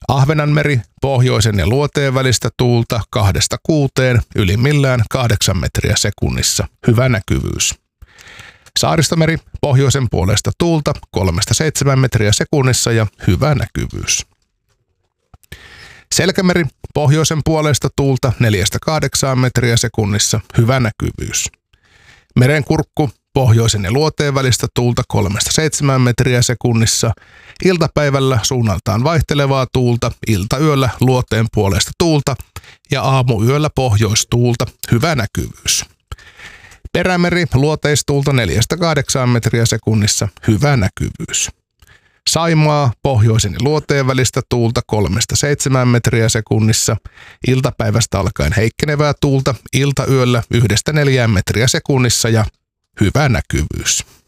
Ahvenanmeri, pohjoisen ja luoteen välistä tuulta 2–6, ylimmillään 8 metriä sekunnissa, hyvä näkyvyys. Saaristomeri, pohjoisen puolesta tuulta 3–7 metriä sekunnissa ja hyvä näkyvyys. Selkämeri, pohjoisen puolesta tuulta 4–8 metriä sekunnissa, hyvä näkyvyys. Merenkurkku, pohjoisen ja luoteen välistä tuulta 3–7 metriä sekunnissa, iltapäivällä suunnaltaan vaihtelevaa tuulta, iltayöllä luoteen puolesta tuulta ja aamuyöllä pohjoistuulta, hyvä näkyvyys. Perämeri, luoteistuulta 4–8 metriä sekunnissa, hyvä näkyvyys. Saimaa, pohjoisen ja luoteen välistä tuulta 3–7 metriä sekunnissa, iltapäivästä alkaen heikkenevää tuulta, iltayöllä 1–4 metriä sekunnissa ja hyvä näkyvyys.